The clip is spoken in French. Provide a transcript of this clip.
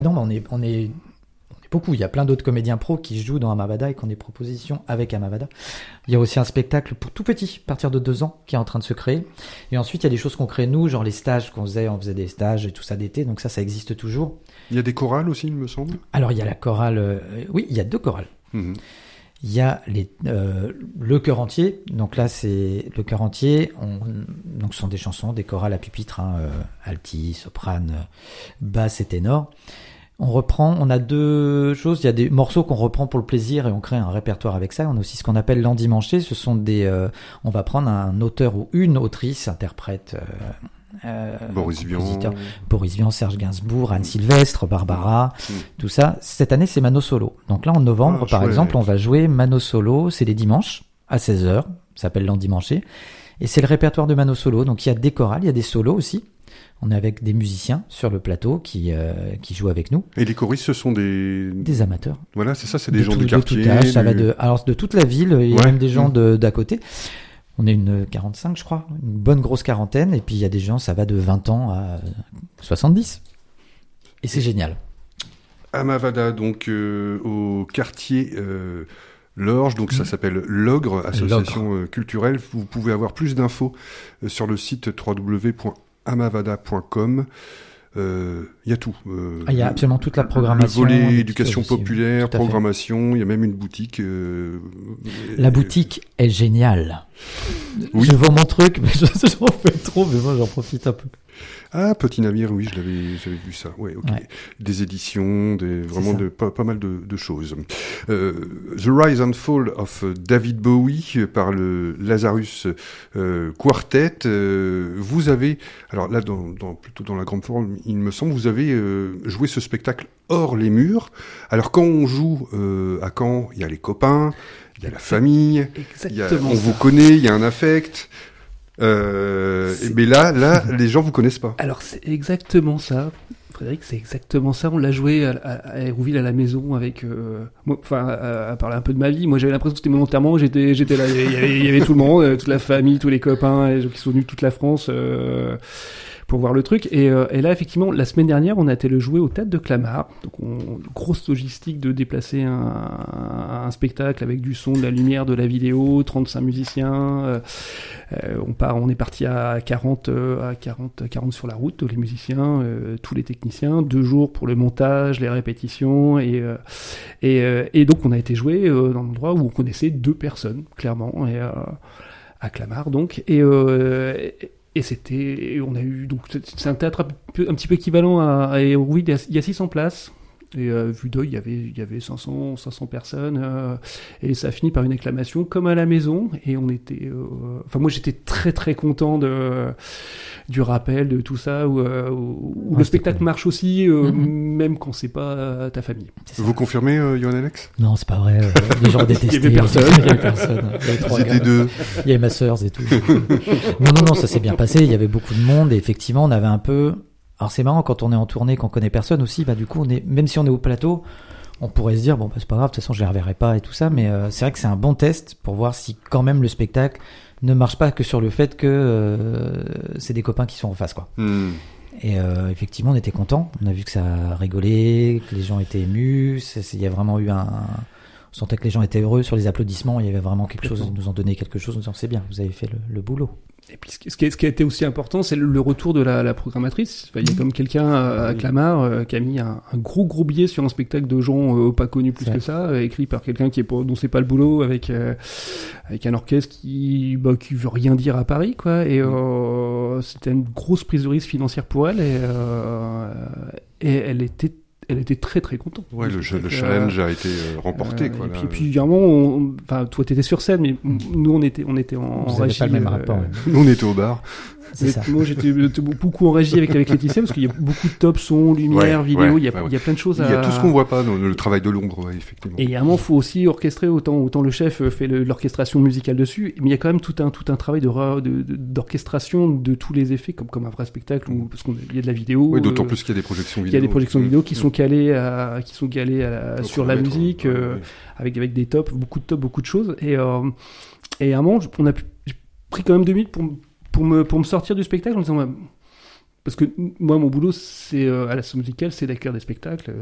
Non, mais on est beaucoup. Il y a plein d'autres comédiens pros qui jouent dans Amavada et qui ont des propositions avec Amavada. Il y a aussi un spectacle pour tout petit, à partir de 2 ans, qui est en train de se créer. Et ensuite, il y a des choses qu'on crée nous, genre les stages qu'on faisait. On faisait des stages et tout ça d'été. Donc ça existe toujours. Il y a des chorales aussi, il me semble. Alors, il y a la chorale. Oui, il y a 2 chorales. Mmh. Il y a le chœur entier. Donc là, c'est le chœur entier. Donc, ce sont des chansons, des chorales à pupitre, alti, soprane, basse et ténor. On a 2 choses. Il y a des morceaux qu'on reprend pour le plaisir et on crée un répertoire avec ça. On a aussi ce qu'on appelle l'endimanché. Ce sont on va prendre un auteur ou une autrice, interprète, Boris Vian, Serge Gainsbourg, Anne Sylvestre, Barbara, tout ça. Cette année, c'est Mano Solo. Donc là, en novembre, par exemple, on va jouer Mano Solo. C'est les dimanches à 16h. Ça s'appelle l'endimanché. Et c'est le répertoire de Mano Solo. Donc il y a des chorales, il y a des solos aussi. On est avec des musiciens sur le plateau qui jouent avec nous. Et les choristes, ce sont des amateurs. Voilà, c'est ça, c'est des gens du quartier. De tout âge, ça va de toute la ville, il y a même des gens d'à côté. On est une 45, je crois, une bonne grosse quarantaine. Et puis il y a des gens, ça va de 20 ans à 70. Et c'est génial. Amavada, donc au quartier Lorge, donc ça s'appelle l'Ogre, association culturelle. Vous pouvez avoir plus d'infos sur le site www.amavada.com. Il y a tout. Il y a absolument toute la programmation. Le volet éducation populaire, programmation, il y a même une boutique. La boutique est géniale. Oui. Je vends mon truc, mais j'en fais trop, mais moi j'en profite un peu. Ah, Petit Navire, oui, j'avais vu ça. Ouais, ok. Ouais. Des éditions, vraiment pas mal de choses. The Rise and Fall of David Bowie par le Lazarus Quartet. Vous avez, alors là, plutôt dans la grande forme, il me semble, vous avez joué ce spectacle hors les murs. Alors quand on joue à Caen, il y a les copains, il y a la famille, on vous connaît, il y a un affect. Mais là, les gens vous connaissent pas. Alors c'est exactement ça, Frédéric, c'est exactement ça. On l'a joué à Hérouville à la maison avec, à parler un peu de ma vie. Moi, j'avais l'impression que c'était mon enterrement. J'étais là, il y avait tout le monde, toute la famille, tous les copains, les gens qui sont venus de toute la France. Pour voir le truc, et là effectivement la semaine dernière on a été le jouer au Théâtre de Clamart, donc grosse logistique de déplacer un spectacle avec du son, de la lumière, de la vidéo, 35 musiciens, on est parti à 40 sur la route, les musiciens, tous les techniciens, 2 jours pour le montage, les répétitions, et donc on a été joué dans un endroit où on connaissait 2 personnes clairement, et à Clamart donc, et on a eu, donc c'est un théâtre un petit peu équivalent à Hérouville, il y a 600 places. Et vue d'œil, il y avait 500 personnes, et ça a fini par une acclamation comme à la maison. Et on était, moi j'étais très très content du rappel de tout ça, où le spectacle cool. Marche aussi, même quand c'est pas ta famille. Vous confirmez, Johan Alex ? Non, c'est pas vrai. Les gens détestaient. Il y avait personne. Il y avait personne. Ils étaient 2. Il y avait ma sœur et tout. Non, ça s'est bien passé. Il y avait beaucoup de monde et effectivement, on avait un peu. Alors c'est marrant quand on est en tournée, qu'on connaît personne aussi, du coup même si on est au plateau, on pourrait se dire c'est pas grave, de toute façon je les reverrai pas et tout ça, mais c'est vrai que c'est un bon test pour voir si quand même le spectacle ne marche pas que sur le fait que c'est des copains qui sont en face, quoi. Et effectivement on était contents, on a vu que ça a rigolé, que les gens étaient émus, il y a vraiment eu on sentait que les gens étaient heureux sur les applaudissements, il y avait vraiment quelque chose, ils nous ont donné quelque chose, en disant c'est bien, vous avez fait le boulot. Et puis ce qui a été aussi important, c'est le retour de la programmatrice. Il y a comme quelqu'un à Clamart qui a mis un gros billet sur un spectacle de gens pas connus plus que ça, écrit par quelqu'un dont c'est pas le boulot, avec un orchestre qui veut rien dire à Paris, quoi. Et c'était une grosse prise de risque financière pour elle, et elle était très très contente. Ouais, le challenge a été remporté, quoi. Et puis évidemment, toi t'étais sur scène, mais nous on était en régie. Pas le même rapport. Nous on était au bar. Moi j'étais beaucoup en régie avec Laetitia, parce qu'il y a beaucoup de top son, lumière, vidéo, il y a plein de choses. Il y a tout ce qu'on voit pas dans le travail de l'ombre, effectivement. Et à un moment, faut aussi orchestrer, autant le chef fait l'orchestration musicale dessus, mais il y a quand même tout un travail d'orchestration de tous les effets, comme un vrai spectacle, parce qu'il y a de la vidéo. Oui, d'autant plus qu'il y a des projections vidéo. Il y a des projections vidéo qui sont calées sur la musique, avec des tops, beaucoup de choses. Et à un moment, j'ai pris quand même 2 minutes pour me sortir du spectacle en disant parce que moi, mon boulot, c'est à la Somme musicale, c'est d'accueillir des spectacles.